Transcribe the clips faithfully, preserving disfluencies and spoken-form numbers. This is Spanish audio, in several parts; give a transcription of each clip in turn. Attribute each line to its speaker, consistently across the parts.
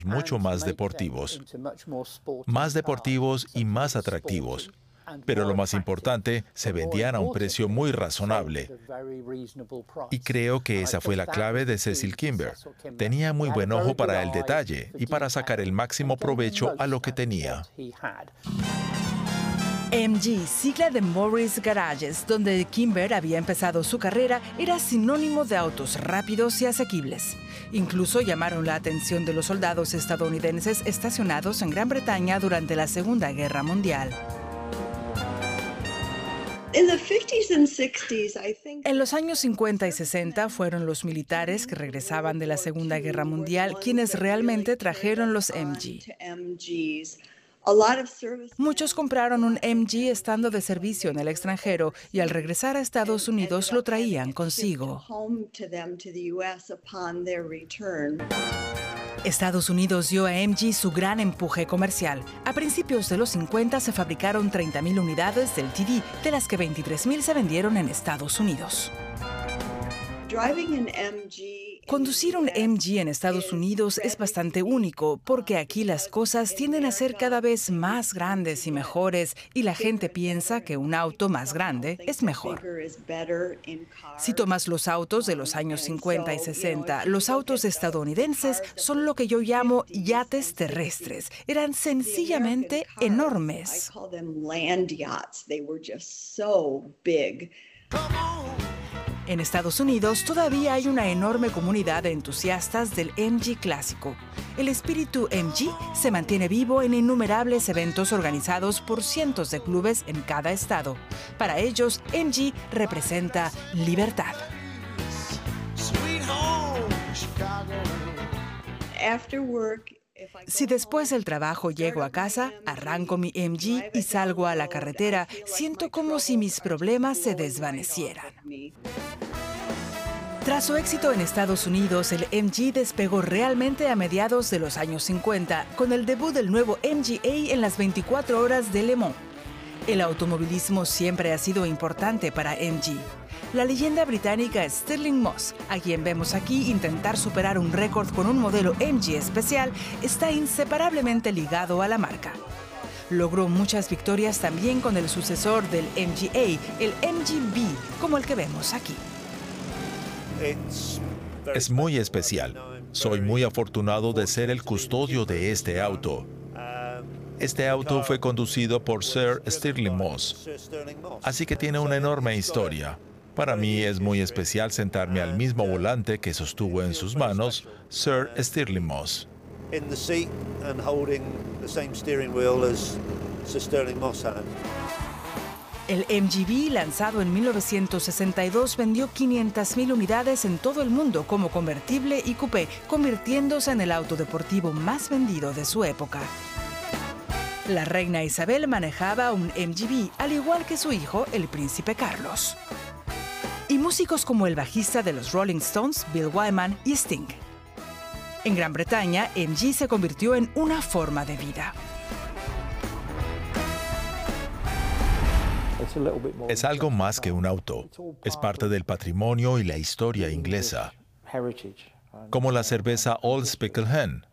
Speaker 1: mucho más deportivos, más deportivos y más atractivos. Pero lo más importante, se vendían a un precio muy razonable. Y creo que esa fue la clave de Cecil Kimber. Tenía muy buen ojo para el detalle y para sacar el máximo provecho a lo que tenía.
Speaker 2: M G, sigla de Morris Garages, donde Kimber había empezado su carrera, era sinónimo de autos rápidos y asequibles. Incluso llamaron la atención de los soldados estadounidenses estacionados en Gran Bretaña durante la Segunda Guerra Mundial. En los años cincuenta y sesenta fueron los militares que regresaban de la Segunda Guerra Mundial quienes realmente trajeron los M G. Muchos compraron un M G estando de servicio en el extranjero y al regresar a Estados Unidos lo traían consigo. Estados Unidos dio a M G su gran empuje comercial. A principios de los cincuenta se fabricaron treinta mil unidades del T D, de las que veintitrés mil se vendieron en Estados Unidos. Conducir un M G en Estados Unidos es bastante único porque aquí las cosas tienden a ser cada vez más grandes y mejores y la gente piensa que un auto más grande es mejor. Si tomas los autos de los años cincuenta y sesenta, los autos estadounidenses son lo que yo llamo yates terrestres. Eran sencillamente enormes. En Estados Unidos todavía hay una enorme comunidad de entusiastas del M G clásico. El espíritu M G se mantiene vivo en innumerables eventos organizados por cientos de clubes en cada estado. Para ellos, M G representa libertad. Si después del trabajo llego a casa, arranco mi M G y salgo a la carretera, siento como si mis problemas se desvanecieran. Tras su éxito en Estados Unidos, el M G despegó realmente a mediados de los años cincuenta, con el debut del nuevo M G A en las veinticuatro horas de Le Mans. El automovilismo siempre ha sido importante para M G. La leyenda británica Stirling Moss, a quien vemos aquí intentar superar un récord con un modelo M G especial, está inseparablemente ligado a la marca. Logró muchas victorias también con el sucesor del M G A, el M G B, como el que vemos aquí.
Speaker 1: Es muy especial. Soy muy afortunado de ser el custodio de este auto. Este auto fue conducido por Sir Stirling Moss, así que tiene una enorme historia. Para mí es muy especial sentarme al mismo volante que sostuvo en sus manos Sir Stirling Moss.
Speaker 2: El M G B, lanzado en mil novecientos sesenta y dos, vendió quinientas mil unidades en todo el mundo como convertible y coupé, convirtiéndose en el auto deportivo más vendido de su época. La reina Isabel manejaba un M G B, al igual que su hijo, el príncipe Carlos. Y músicos como el bajista de los Rolling Stones, Bill Wyman, y Sting. En Gran Bretaña, M G se convirtió en una forma de vida.
Speaker 1: Es algo más que un auto. Es parte del patrimonio y la historia inglesa. Como la cerveza Old Speckled Hen.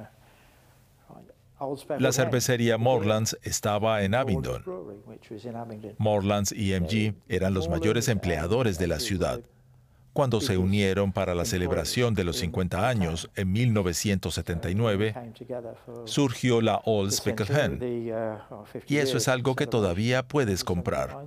Speaker 1: La cervecería Moorlands estaba en Abingdon. Moorlands y M G eran los mayores empleadores de la ciudad. Cuando se unieron para la celebración de los cincuenta años en mil novecientos setenta y nueve, surgió la Old Speckled Hen. Y eso es algo que todavía puedes comprar.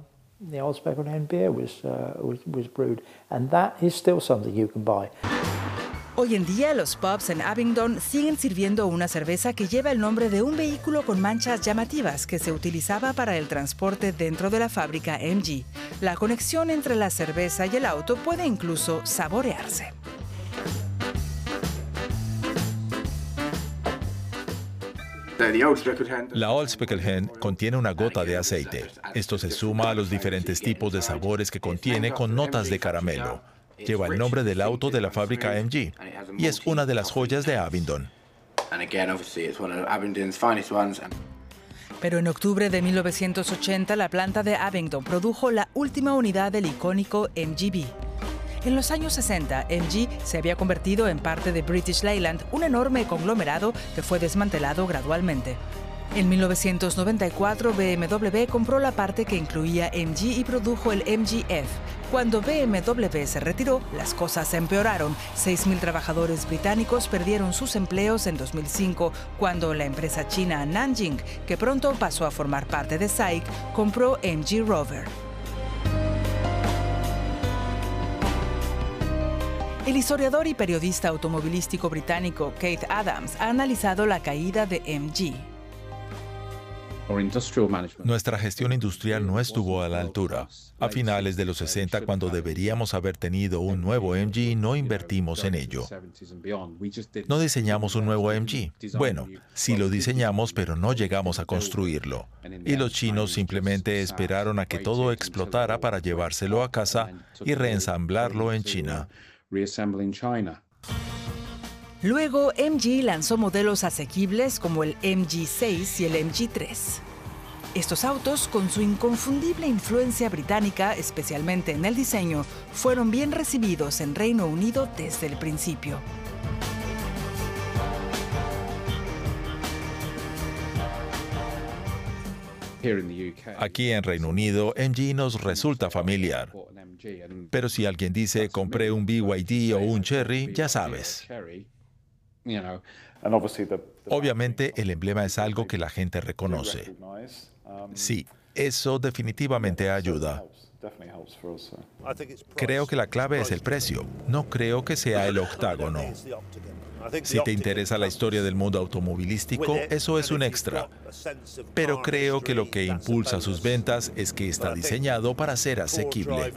Speaker 2: Hoy en día, los pubs en Abingdon siguen sirviendo una cerveza que lleva el nombre de un vehículo con manchas llamativas que se utilizaba para el transporte dentro de la fábrica M G. La conexión entre la cerveza y el auto puede incluso saborearse.
Speaker 1: La Old Speckled Hen contiene una gota de aceite. Esto se suma a los diferentes tipos de sabores que contiene con notas de caramelo. Lleva el nombre del auto de la fábrica M G y es una de las joyas de Abingdon.
Speaker 2: Pero en octubre de mil novecientos ochenta, la planta de Abingdon produjo la última unidad del icónico M G B. En los años sesenta, M G se había convertido en parte de British Leyland, un enorme conglomerado que fue desmantelado gradualmente. En mil novecientos noventa y cuatro, B M W compró la parte que incluía M G y produjo el M G F. Cuando B M W se retiró, las cosas empeoraron. seis mil trabajadores británicos perdieron sus empleos en dos mil cinco, cuando la empresa china Nanjing, que pronto pasó a formar parte de S A I C, compró M G Rover. El historiador y periodista automovilístico británico Keith Adams ha analizado la caída de M G.
Speaker 1: Nuestra gestión industrial no estuvo a la altura. A finales de los sesenta, cuando deberíamos haber tenido un nuevo M G, no invertimos en ello. No diseñamos un nuevo M G. Bueno, sí lo diseñamos, pero no llegamos a construirlo. Y los chinos simplemente esperaron a que todo explotara para llevárselo a casa y reensamblarlo en China.
Speaker 2: Luego, M G lanzó modelos asequibles como el M G seis y el M G tres. Estos autos, con su inconfundible influencia británica, especialmente en el diseño, fueron bien recibidos en Reino Unido desde el principio.
Speaker 1: Aquí en Reino Unido, M G nos resulta familiar. Pero si alguien dice, compré un B Y D o un Chery, ya sabes. Obviamente, el emblema es algo que la gente reconoce. Sí, eso definitivamente ayuda. Creo que la clave es el precio. No creo que sea el octágono. Si te interesa la historia del mundo automovilístico, eso es un extra. Pero creo que lo que impulsa sus ventas es que está diseñado para ser asequible.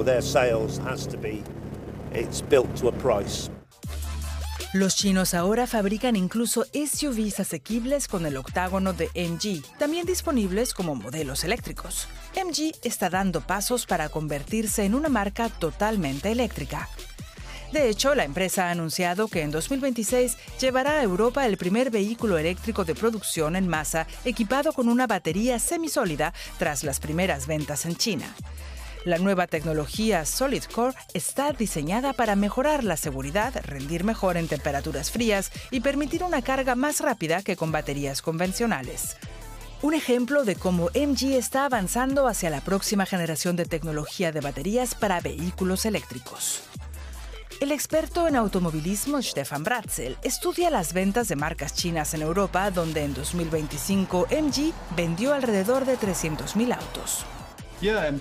Speaker 2: Los chinos ahora fabrican incluso S U Vs asequibles con el octágono de M G, también disponibles como modelos eléctricos. M G está dando pasos para convertirse en una marca totalmente eléctrica. De hecho, la empresa ha anunciado que en dos mil veintiséis llevará a Europa el primer vehículo eléctrico de producción en masa equipado con una batería semisólida tras las primeras ventas en China. La nueva tecnología Solid Core está diseñada para mejorar la seguridad, rendir mejor en temperaturas frías y permitir una carga más rápida que con baterías convencionales. Un ejemplo de cómo M G está avanzando hacia la próxima generación de tecnología de baterías para vehículos eléctricos. El experto en automovilismo Stefan Bratzel estudia las ventas de marcas chinas en Europa, donde en dos mil veinticinco M G vendió alrededor de trescientos mil autos.
Speaker 1: M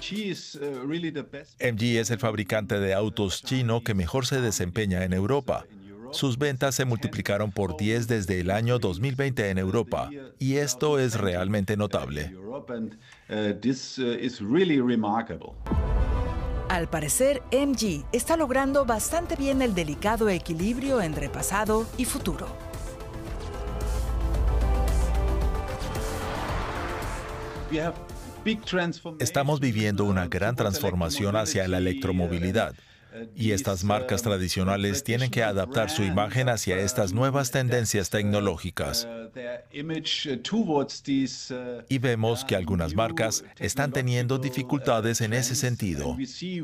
Speaker 1: G es el fabricante de autos chino que mejor se desempeña en Europa. Sus ventas se multiplicaron por diez desde el año dos mil veinte en Europa, y esto es realmente notable.
Speaker 2: Al parecer, M G está logrando bastante bien el delicado equilibrio entre pasado y futuro.
Speaker 1: Estamos viviendo una gran transformación hacia la electromovilidad, y estas marcas tradicionales tienen que adaptar su imagen hacia estas nuevas tendencias tecnológicas. Y vemos que algunas marcas están teniendo dificultades en ese sentido.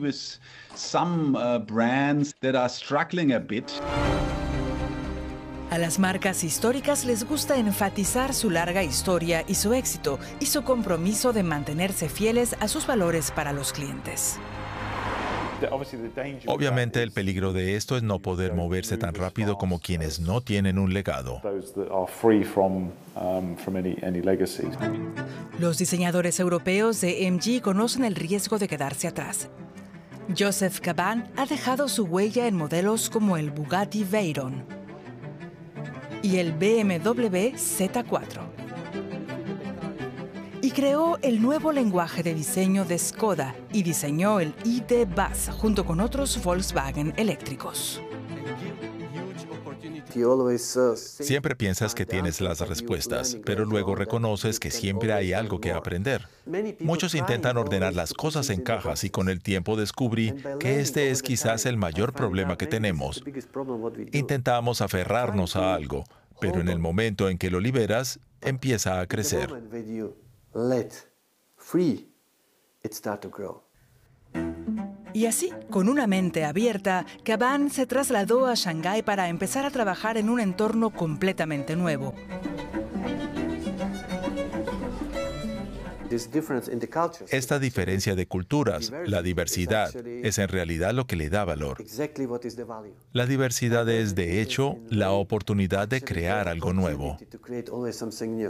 Speaker 2: A las marcas históricas les gusta enfatizar su larga historia y su éxito y su compromiso de mantenerse fieles a sus valores para los clientes.
Speaker 1: Obviamente, el peligro de esto es no poder moverse tan rápido como quienes no tienen un legado.
Speaker 2: Los diseñadores europeos de M G conocen el riesgo de quedarse atrás. Joseph Caban ha dejado su huella en modelos como el Bugatti Veyron y el B M W Z cuatro. Y creó el nuevo lenguaje de diseño de Skoda y diseñó el I D Buzz junto con otros Volkswagen eléctricos.
Speaker 1: Siempre piensas que tienes las respuestas, pero luego reconoces que siempre hay algo que aprender. Muchos intentan ordenar las cosas en cajas y con el tiempo descubrí que este es quizás el mayor problema que tenemos. Intentamos aferrarnos a algo, pero en el momento en que lo liberas, empieza a crecer.
Speaker 3: Let free, it start to grow.
Speaker 2: Y así, con una mente abierta, Caban se trasladó a Shanghái para empezar a trabajar en un entorno completamente nuevo.
Speaker 1: Esta diferencia de culturas, la diversidad, es en realidad lo que le da valor. La diversidad es, de hecho, la oportunidad de crear algo nuevo.